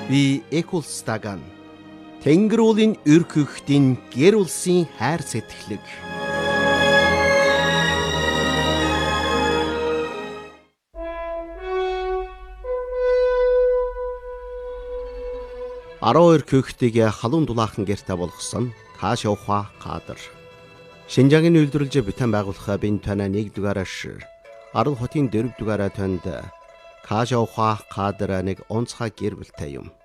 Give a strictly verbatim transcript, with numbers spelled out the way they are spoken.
Би Экулстаган Тэнгэр уулын өр хөхтийн гэр улсын хайр сэтгэлэг. арван хоёр хөхтийг халуун дулаахан гэртээ болгосон Кааш ухаа кадр. Шинжаагийн үйлдвэрлэж битэн байгуулах бин тана нэг дугаараш Арал хотын дөрөв дугаараа танд Кааш ухаа кадр нэг онцгой гэр бүлтэй юм.